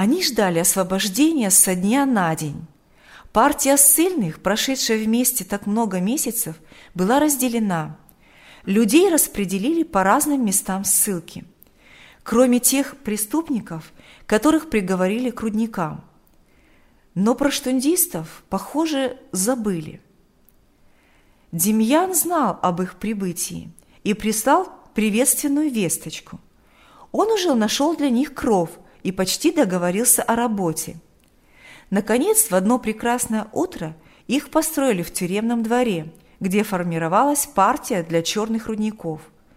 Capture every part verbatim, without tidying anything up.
Они ждали освобождения со дня на день. Партия ссыльных, прошедшая вместе так много месяцев, была разделена. Людей распределили по разным местам ссылки, кроме тех преступников, которых приговорили к рудникам. Но про штундистов, похоже, забыли. Демьян знал об их прибытии и прислал приветственную весточку. Он уже нашел для них кров и почти договорился о работе. Наконец, в одно прекрасное утро их построили в тюремном дворе, где формировалась партия для черных рудников.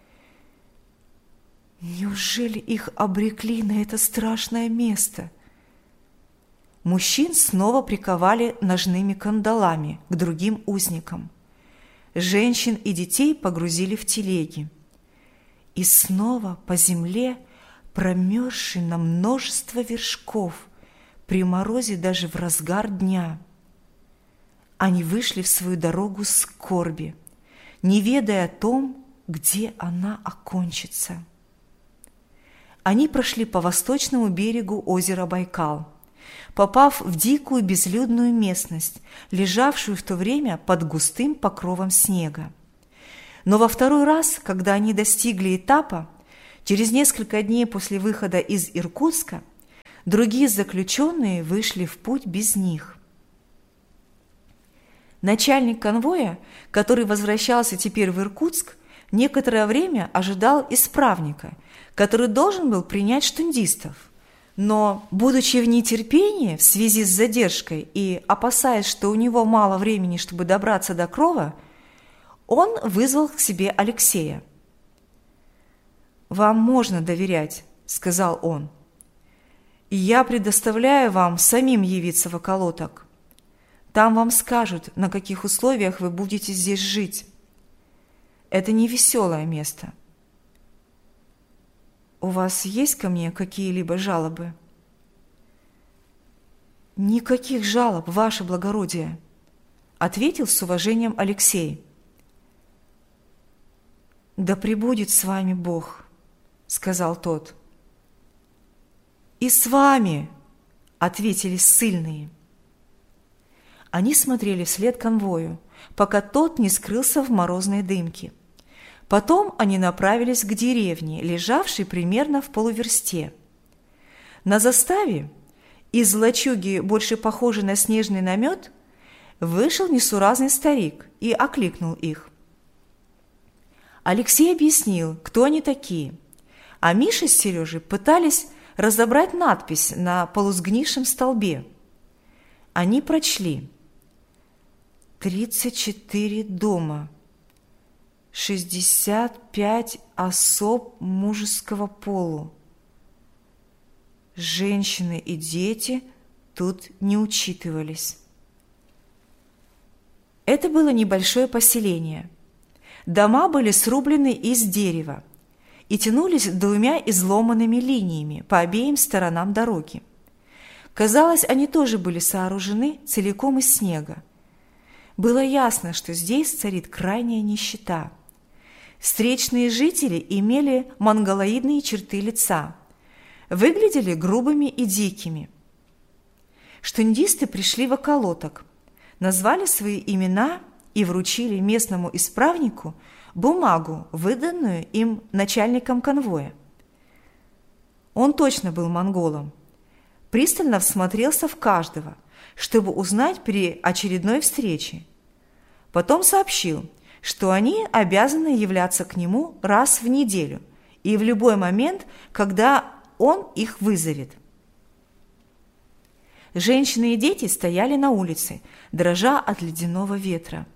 Неужели их обрекли на это страшное место? Мужчин снова приковали ножными кандалами к другим узникам. Женщин и детей погрузили в телеги. И снова по земле, промерзшей на множество вершков, при морозе даже в разгар дня. Они вышли в свою дорогу скорби, не ведая о том, где она окончится. Они прошли по восточному берегу озера Байкал, попав в дикую безлюдную местность, лежавшую в то время под густым покровом снега. Но во второй раз, когда они достигли этапа, через несколько дней после выхода из Иркутска, другие заключенные вышли в путь без них. Начальник конвоя, который возвращался теперь в Иркутск, некоторое время ожидал исправника, который должен был принять штундистов. Но, будучи в нетерпении в связи с задержкой и опасаясь, что у него мало времени, чтобы добраться до крова, он вызвал к себе Алексея. «Вам можно доверять», — сказал он. «И я предоставляю вам самим явиться в околоток. Там вам скажут, на каких условиях вы будете здесь жить. Это не веселое место. У вас есть ко мне какие-либо жалобы?» «Никаких жалоб, ваше благородие», — ответил с уважением Алексей. «Да пребудет с вами Бог», — сказал тот. «И с вами», — ответили ссыльные. Они смотрели вслед конвою, пока тот не скрылся в морозной дымке. Потом они направились к деревне, лежавшей примерно в полуверсте. На заставе, из лачуги, больше похожей на снежный намет, вышел несуразный старик и окликнул их. Алексей объяснил, кто они такие, а Миша с Сережей пытались разобрать надпись на полусгнившем столбе. Они прочли: «Тридцать четыре дома, шестьдесят пять особ мужеского полу. Женщины и дети тут не учитывались». Это было небольшое поселение. Дома были срублены из дерева и тянулись двумя изломанными линиями по обеим сторонам дороги. Казалось, они тоже были сооружены целиком из снега. Было ясно, что здесь царит крайняя нищета. Встречные жители имели монголоидные черты лица, выглядели грубыми и дикими. Штундисты пришли в околоток, назвали свои имена и вручили местному исправнику бумагу, выданную им начальником конвоя. Он точно был монголом. Пристально всмотрелся в каждого, чтобы узнать при очередной встрече. Потом сообщил, что они обязаны являться к нему раз в неделю и в любой момент, когда он их вызовет. Женщины и дети стояли на улице, дрожа от ледяного ветра.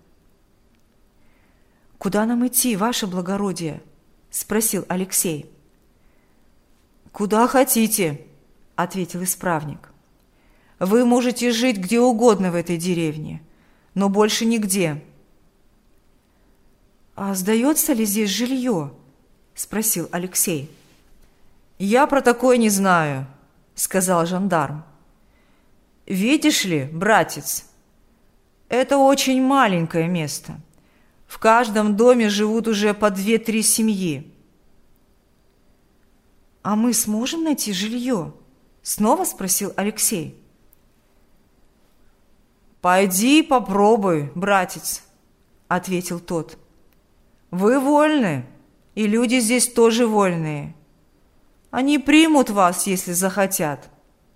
«Куда нам идти, ваше благородие?» – спросил Алексей. «Куда хотите», – ответил исправник. «Вы можете жить где угодно в этой деревне, но больше нигде». «А сдается ли здесь жилье?» – спросил Алексей. «Я про такое не знаю», – сказал жандарм. «Видишь ли, братец, это очень маленькое место. В каждом доме живут уже по две-три семьи». «А мы сможем найти жилье?» Снова спросил Алексей. «Пойди попробуй, братец», — ответил тот. «Вы вольны, и люди здесь тоже вольные. Они примут вас, если захотят».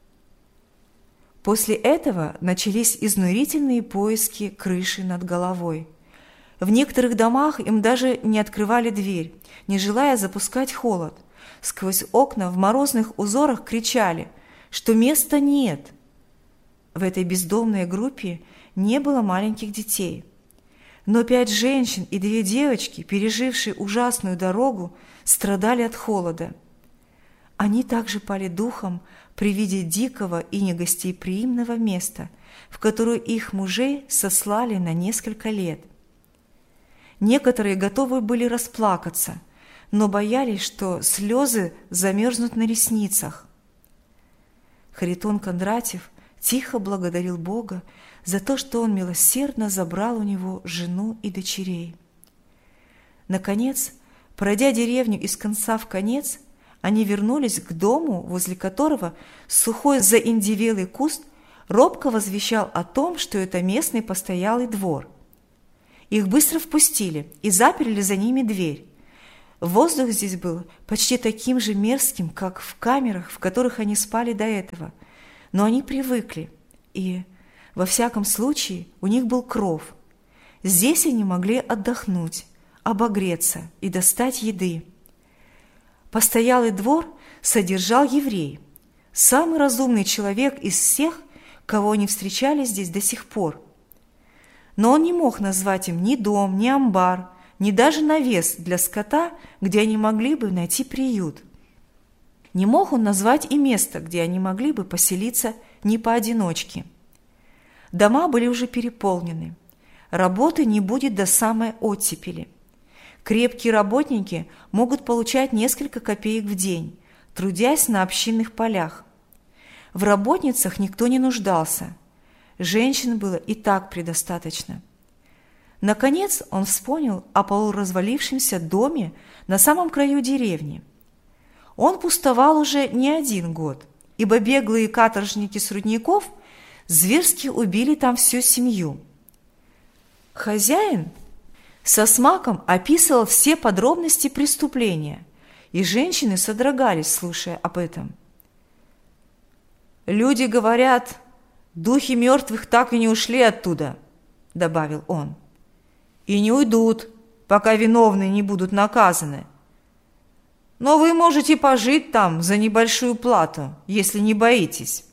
После этого начались изнурительные поиски крыши над головой. В некоторых домах им даже не открывали дверь, не желая запускать холод. Сквозь окна в морозных узорах кричали, что места нет. В этой бездомной группе не было маленьких детей. Но пять женщин и две девочки, пережившие ужасную дорогу, страдали от холода. Они также пали духом при виде дикого и негостеприимного места, в которое их мужей сослали на несколько лет. Некоторые готовы были расплакаться, но боялись, что слезы замерзнут на ресницах. Харитон Кондратьев тихо благодарил Бога за то, что Он милосердно забрал у него жену и дочерей. Наконец, пройдя деревню из конца в конец, они вернулись к дому, возле которого сухой заиндевелый куст робко возвещал о том, что это местный постоялый двор. Их быстро впустили и заперли за ними дверь. Воздух здесь был почти таким же мерзким, как в камерах, в которых они спали до этого, но они привыкли, и, во всяком случае, у них был кров. Здесь они могли отдохнуть, обогреться и достать еды. Постоялый двор содержал еврей, самый разумный человек из всех, кого они встречали здесь до сих пор. Но он не мог назвать им ни дом, ни амбар, ни даже навес для скота, где они могли бы найти приют. Не мог он назвать и место, где они могли бы поселиться не поодиночке. Дома были уже переполнены. Работы не будет до самой оттепели. Крепкие работники могут получать несколько копеек в день, трудясь на общинных полях. В работницах никто не нуждался. Женщин было и так предостаточно. Наконец он вспомнил о полуразвалившемся доме на самом краю деревни. Он пустовал уже не один год, ибо беглые каторжники с рудников зверски убили там всю семью. Хозяин со смаком описывал все подробности преступления, и женщины содрогались, слушая об этом. «Люди говорят, духи мертвых так и не ушли оттуда», — добавил он, — «и не уйдут, пока виновные не будут наказаны. Но вы можете пожить там за небольшую плату, если не боитесь».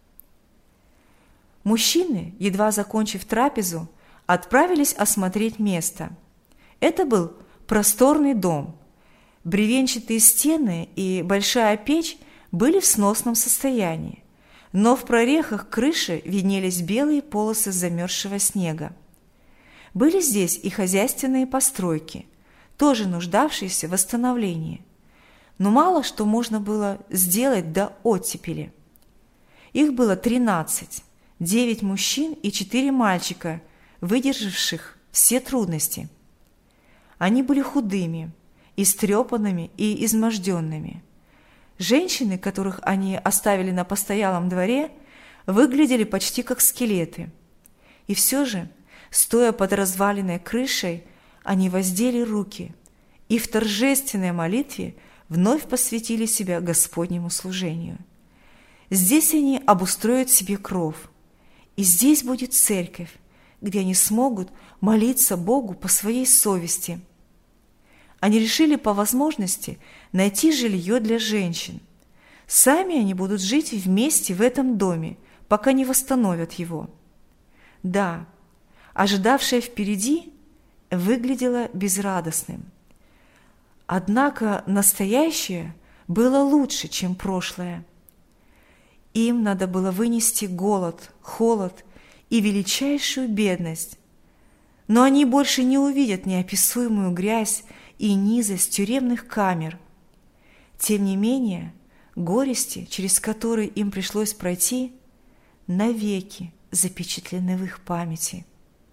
Мужчины, едва закончив трапезу, отправились осмотреть место. Это был просторный дом. Бревенчатые стены и большая печь были в сносном состоянии, но в прорехах крыши виднелись белые полосы замерзшего снега. Были здесь и хозяйственные постройки, тоже нуждавшиеся в восстановлении, но мало что можно было сделать до оттепели. Их было тринадцать, девять мужчин и четыре мальчика, выдержавших все трудности. Они были худыми, истрепанными и изможденными. Женщины, которых они оставили на постоялом дворе, выглядели почти как скелеты. И все же, стоя под разваленной крышей, они воздели руки и в торжественной молитве вновь посвятили себя Господнему служению. Здесь они обустроят себе кров, и здесь будет церковь, где они смогут молиться Богу по своей совести. Они решили по возможности найти жилье для женщин. Сами они будут жить вместе в этом доме, пока не восстановят его. Да, ожидавшее впереди выглядело безрадостным. Однако настоящее было лучше, чем прошлое. Им надо было вынести голод, холод и величайшую бедность. Но они больше не увидят неописуемую грязь и низость тюремных камер. Тем не менее, горести, через которые им пришлось пройти, навеки запечатлены в их памяти.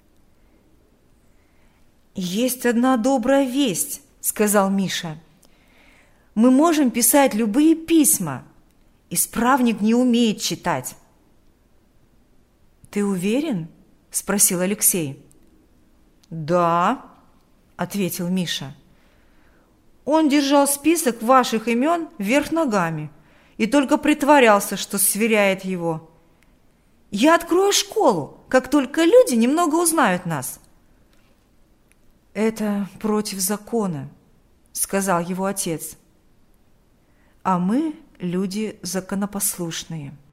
«Есть одна добрая весть», — сказал Миша. «Мы можем писать любые письма, Исправник не умеет читать». «Ты уверен?» – спросил Алексей. «Да», – ответил Миша. «Он держал список ваших имен вверх ногами и только притворялся, что сверяет его. Я открою школу, как только люди немного узнают нас». «Это против закона», – сказал его отец. «А мы люди законопослушные».